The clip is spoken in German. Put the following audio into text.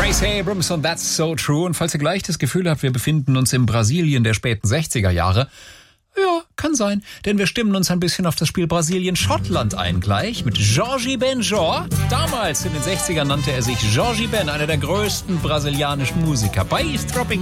Grace Abrams und That's So True. Und falls ihr gleich das Gefühl habt, wir befinden uns in Brasilien der späten 60er Jahre, ja, kann sein, denn wir stimmen uns ein bisschen auf das Spiel Brasilien-Schottland ein gleich mit Jorge Benjor. Damals in den 60ern nannte er sich Jorge Ben, einer der größten brasilianischen Musiker. Bei Eavesdropping